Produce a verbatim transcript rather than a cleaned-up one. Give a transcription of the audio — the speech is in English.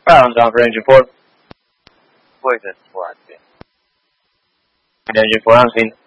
Silent down for engine four. Poison four on scene. Engine four on scene.